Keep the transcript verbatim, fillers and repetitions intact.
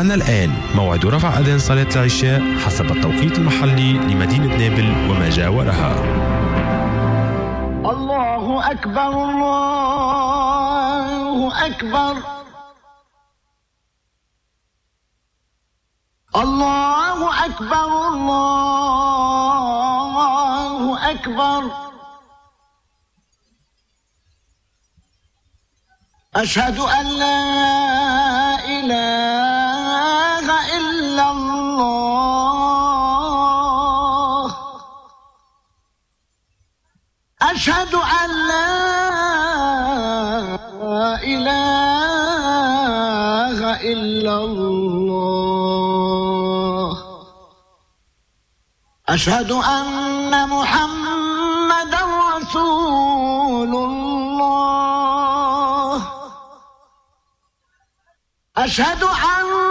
معنا الآن موعد رفع أذان صلاة العشاء حسب التوقيت المحلي لمدينة نابل وما جاورها. الله أكبر الله أكبر الله أكبر الله أكبر أشهد أن لا إله إلا الله أشهد أن لا إله إلا الله أشهد أن محمدا رسول الله أشهد أن